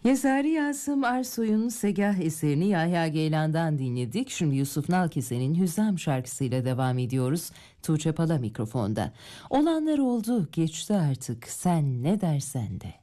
Yazarı Yasım Arsoy'un Segah eserini Yahya Geylan'dan dinledik. Şimdi Yusuf Nalkese'nin Hüzzam şarkısıyla devam ediyoruz. Tuğçe Pala mikrofonda. Olanlar oldu, geçti artık, sen ne dersen de.